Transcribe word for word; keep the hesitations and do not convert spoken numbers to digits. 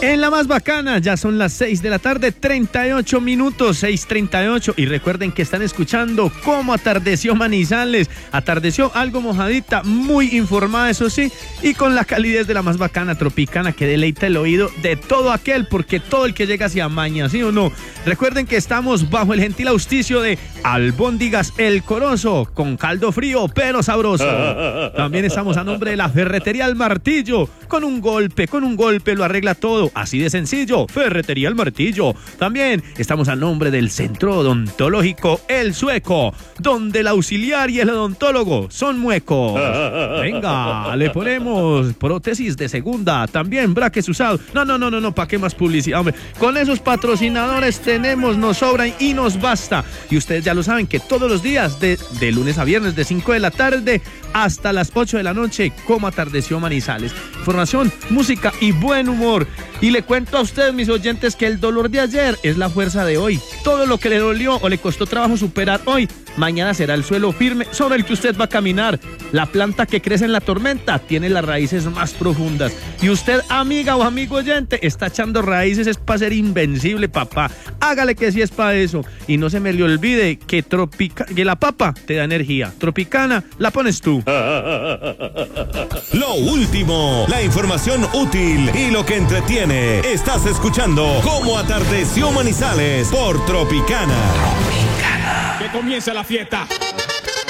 En la más bacana, ya son las seis de la tarde, treinta y ocho minutos, seis treinta y ocho. Y recuerden que están escuchando cómo atardeció Manizales. Atardeció algo mojadita, muy informada, eso sí, y con la calidez de la más bacana tropicana que deleita el oído de todo aquel, porque todo el que llega hacia maña, ¿sí o no? Recuerden que estamos bajo el gentil auspicio de Albóndigas El Corozo, con caldo frío pero sabroso. También estamos a nombre de la Ferretería El Martillo. Con un golpe, con un golpe lo arregla todo. Así de sencillo, Ferretería El Martillo. También estamos a nombre del Centro Odontológico El Sueco, donde el auxiliar y el odontólogo son muecos. Venga, le ponemos prótesis de segunda, también braques usados. No, no, no, no, no, ¿para qué más publicidad, hombre? Con esos patrocinadores tenemos, nos sobran y nos basta. Y ustedes ya lo saben que todos los días, de, de lunes a viernes, de cinco de la tarde hasta las ocho de la noche, como atardeció Manizales. Información, música y buen humor. Y le cuento a ustedes, mis oyentes, que el dolor de ayer es la fuerza de hoy. Todo lo que le dolió o le costó trabajo superar hoy, mañana será el suelo firme sobre el que usted va a caminar. La planta que crece en la tormenta tiene las raíces más profundas. Y usted, amiga o amigo oyente, está echando raíces, es para ser invencible, papá. Hágale que sí es para eso. Y no se me le olvide que, tropica, que la papa te da energía. Tropicana, la pones tú. Lo último, la información útil y lo que entretiene. Estás escuchando Cómo atardeció Manizales por Tropicana. Tropicana. Que comience la fiesta.